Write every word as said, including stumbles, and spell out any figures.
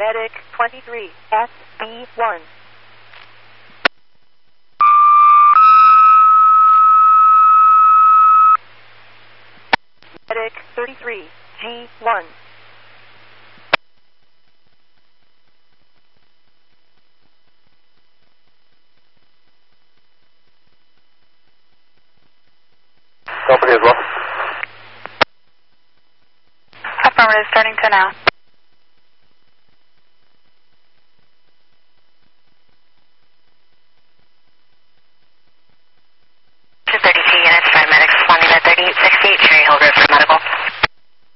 Medic twenty-three, S B one. Medic thirty-three, G one. Company as well. Affirmative, starting to now.